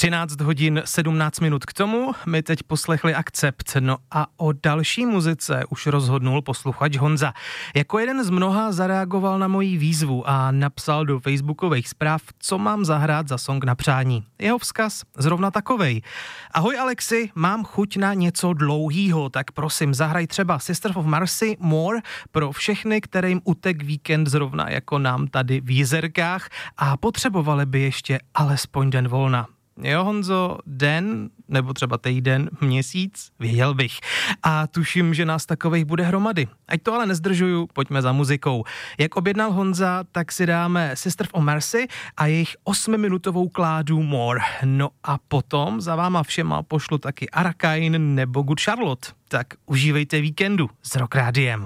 13 hodin 17 minut k tomu, my teď poslechli Akcept, no a o další muzice už rozhodnul posluchač Honza. Jako jeden z mnoha zareagoval na moji výzvu a napsal do facebookových zpráv, co mám zahrát za song na přání. Jeho vzkaz zrovna takovej. Ahoj Alexi, mám chuť na něco dlouhýho, tak prosím zahraj třeba Sisters of Mercy More pro všechny, kterým utek víkend zrovna jako nám tady v Jizerkách a potřebovali by ještě alespoň den volna. Jo, Honzo, den, nebo třeba týden, měsíc, věděl bych. A tuším, že nás takovejch bude hromady. Ať to ale nezdržuju, pojďme za muzikou. Jak objednal Honza, tak si dáme Sisters of Mercy a jejich 8minutovou kládu More. No a potom za váma všema pošlu taky Arcane nebo Good Charlotte. Tak užívejte víkendu s Rock Rádiem.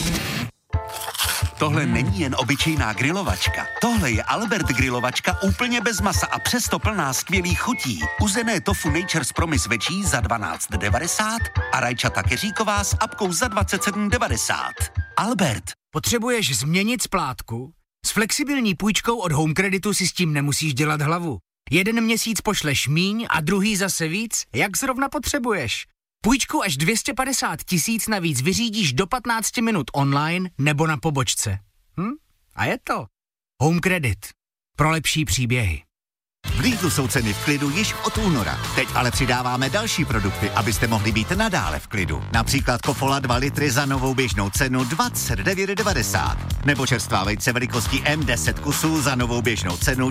Tohle není jen obyčejná grilovačka. Tohle je Albert grilovačka úplně bez masa a přesto plná skvělých chutí. Uzené tofu Nature's Promise večí za 12,90 a rajčata keříková s apkou za 27,90. Albert. Potřebuješ změnit splátku? S flexibilní půjčkou od Home Creditu si s tím nemusíš dělat hlavu. Jeden měsíc pošleš míň a druhý zase víc, jak zrovna potřebuješ. Půjčku až 250 000 navíc vyřídíš do 15 minut online nebo na pobočce. A je to. Home Credit. Pro lepší příběhy. V Lidlu jsou ceny v klidu již od února. Teď ale přidáváme další produkty, abyste mohli být nadále v klidu. Například Kofola 2 litry za novou běžnou cenu 29,90. Nebo čerstvá vejce velikosti M10 kusů za novou běžnou cenu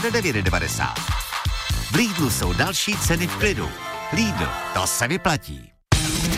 49,90. V Lidlu jsou další ceny v klidu. Lidl, to se vyplatí.